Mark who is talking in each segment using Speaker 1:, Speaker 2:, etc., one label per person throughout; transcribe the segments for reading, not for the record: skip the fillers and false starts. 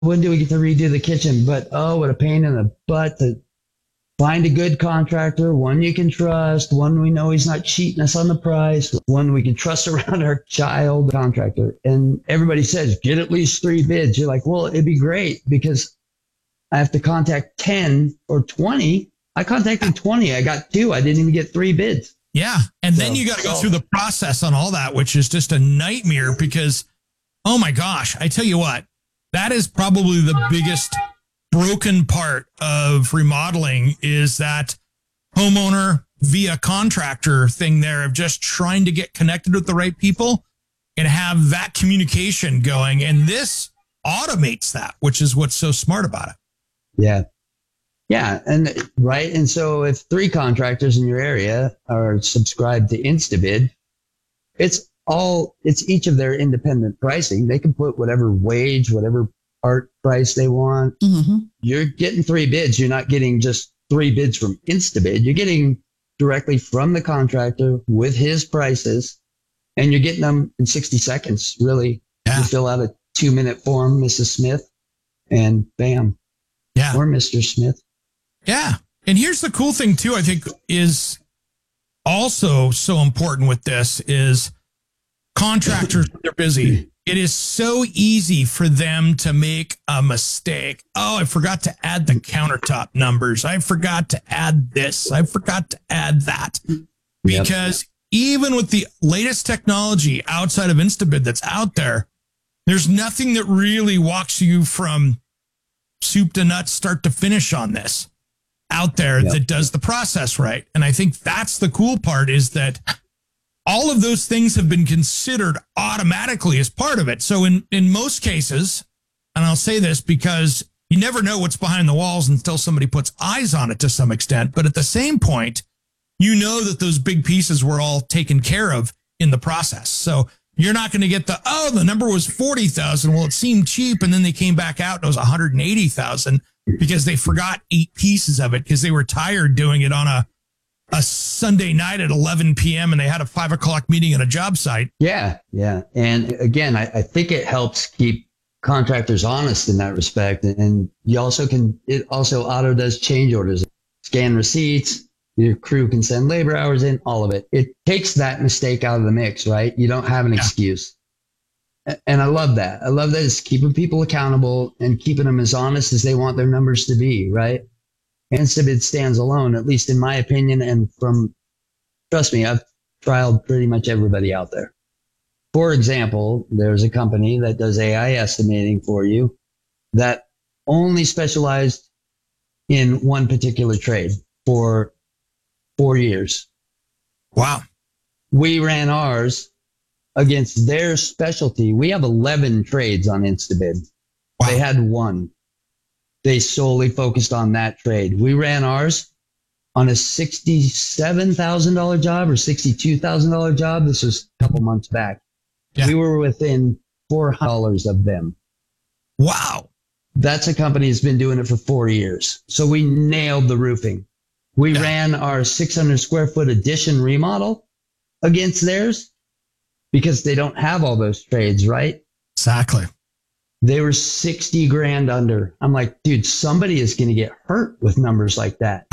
Speaker 1: when do we get to redo the kitchen? But oh, what a pain in the butt to find a good contractor, one you can trust, one we know he's not cheating us on the price, one we can trust around our child contractor. And everybody says, get at least 3 bids. You're like, well, it'd be great because I have to contact 10 or 20. I contacted 20. I got 2. I didn't even get 3 bids.
Speaker 2: Yeah. And then you got to go through the process on all that, which is just a nightmare because, oh my gosh, I tell you what, that is probably the biggest broken part of remodeling is that homeowner via contractor thing there of just trying to get connected with the right people and have that communication going. And this automates that, which is what's so smart about it.
Speaker 1: Yeah. Yeah. And right. And so if 3 contractors in your area are subscribed to InstaBid, it's each of their independent pricing. They can put whatever wage, whatever part price they want. Mm-hmm. You're getting 3 bids. You're not getting just 3 bids from InstaBid. You're getting directly from the contractor with his prices, and you're getting them in 60 seconds, really. Yeah. You fill out a 2-minute form, Mrs. Smith, and bam.
Speaker 2: Yeah.
Speaker 1: Or Mr. Smith.
Speaker 2: Yeah. And here's the cool thing, too, I think is also so important with this is contractors, they're busy. It is so easy for them to make a mistake. Oh, I forgot to add the countertop numbers. I forgot to add this. I forgot to add that. Because even with the latest technology outside of InstaBid that's out there, there's nothing that really walks you from soup to nuts, start to finish on this out there that does the process right. And I think that's the cool part is that all of those things have been considered automatically as part of it. So in most cases, and I'll say this because you never know what's behind the walls until somebody puts eyes on it to some extent. But at the same point, you know that those big pieces were all taken care of in the process. So you're not going to get the number was 40,000. Well, it seemed cheap. And then they came back out and it was 180,000 because they forgot 8 pieces of it because they were tired doing it on a Sunday night at 11 p.m. and they had a 5 o'clock meeting at a job site.
Speaker 1: Yeah. Yeah. And again, I think it helps keep contractors honest in that respect. And it also auto does change orders, scan receipts, your crew can send labor hours in, all of it. It takes that mistake out of the mix, right? You don't have an excuse. And I love that. I love that it's keeping people accountable and keeping them as honest as they want their numbers to be, right? InstaBid stands alone, at least in my opinion. And trust me, I've trialed pretty much everybody out there. For example, there's a company that does AI estimating for you that only specialized in one particular trade for 4 years.
Speaker 2: Wow.
Speaker 1: We ran ours against their specialty. We have 11 trades on InstaBid. Wow. They had 1. They solely focused on that trade. We ran ours on a $67,000 job or $62,000 job. This was a couple months back. Yeah. We were within $400 of them.
Speaker 2: Wow.
Speaker 1: That's a company that's been doing it for 4 years. So we nailed the roofing. We ran our 600 square foot addition remodel against theirs because they don't have all those trades, right?
Speaker 2: Exactly.
Speaker 1: They were 60 grand under. I'm like, dude, somebody is going to get hurt with numbers like that.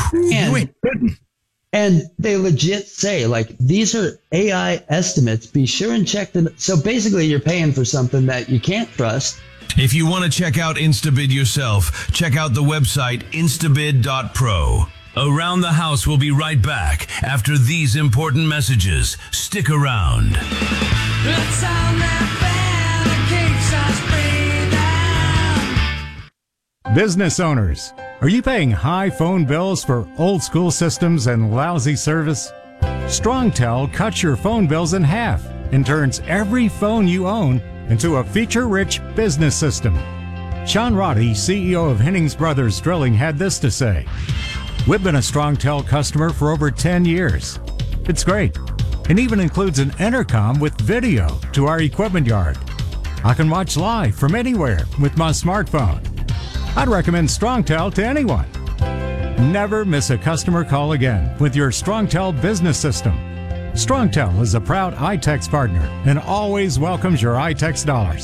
Speaker 1: And they legit say, like, these are AI estimates. Be sure and check them. So basically, you're paying for something that you can't trust.
Speaker 3: If you want to check out InstaBid yourself, check out the website instabid.pro. Around the House will be right back after these important messages. Stick around.
Speaker 4: It's on that
Speaker 5: Business owners, are you paying high phone bills for old school systems and lousy service? StrongTel cuts your phone bills in half and turns every phone you own into a feature-rich business system. Sean Roddy, CEO of Hennings Brothers Drilling, had this to say. We've been a StrongTel customer for over 10 years. It's great. It even includes an intercom with video to our equipment yard. I can watch live from anywhere with my smartphone. I'd recommend StrongTel to anyone. Never miss a customer call again with your StrongTel business system. StrongTel is a proud iTex partner and always welcomes your iTex dollars.